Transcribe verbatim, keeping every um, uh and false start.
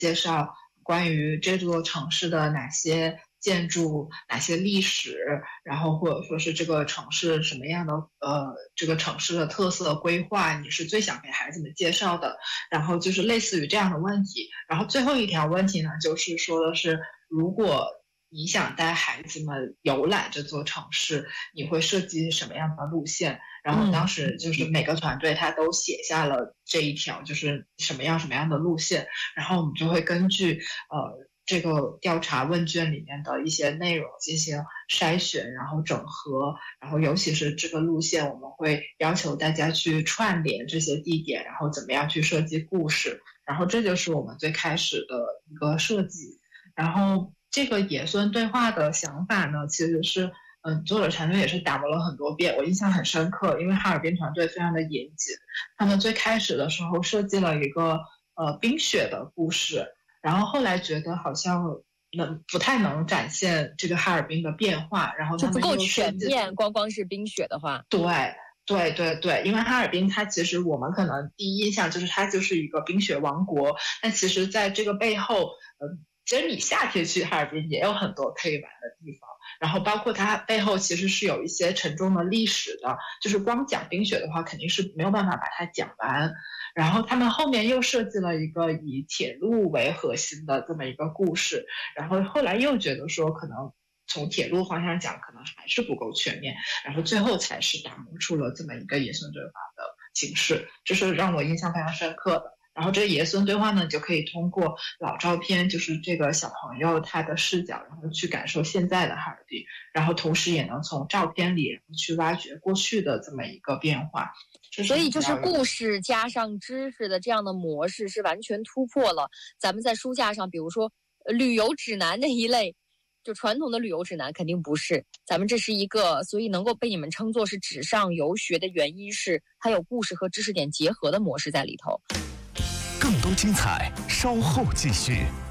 介绍关于这座城市的哪些建筑、哪些历史，然后或者说是这个城市什么样的呃这个城市的特色规划，你是最想给孩子们介绍的，然后就是类似于这样的问题。然后最后一条问题呢，就是说的是如果你想带孩子们游览这座城市，你会设计什么样的路线？然后当时就是每个团队他都写下了这一条，就是什么样什么样的路线，然后我们就会根据呃这个调查问卷里面的一些内容进行筛选，然后整合，然后尤其是这个路线，我们会要求大家去串联这些地点，然后怎么样去设计故事，然后这就是我们最开始的一个设计。然后这个爷孙对话的想法呢，其实是嗯，作者团队也是打磨了很多遍，我印象很深刻，因为哈尔滨团队非常的严谨，他们最开始的时候设计了一个呃冰雪的故事，然后后来觉得好像能不太能展现这个哈尔滨的变化，然后他们就不够全面，光光是冰雪的话， 对。对对对，因为哈尔滨它其实我们可能第一印象就是它就是一个冰雪王国，但其实在这个背后，呃，其实你夏天去哈尔滨也有很多可以玩的地方，然后包括它背后其实是有一些沉重的历史的，就是光讲冰雪的话肯定是没有办法把它讲完。然后他们后面又设计了一个以铁路为核心的这么一个故事，然后后来又觉得说可能从铁路方向讲可能还是不够全面，然后最后才是打磨出了这么一个爷孙对话的形式，这是让我印象非常深刻的。然后这个爷孙对话呢，就可以通过老照片，就是这个小朋友他的视角，然后去感受现在的哈尔滨，然后同时也能从照片里去挖掘过去的这么一个变化。 所以就是故事加上知识的这样的模式是完全突破了咱们在书架上，比如说旅游指南那一类，就传统的旅游指南肯定不是，咱们这是一个，所以能够被你们称作是纸上游学的原因是它有故事和知识点结合的模式在里头。 更多精彩稍后继续。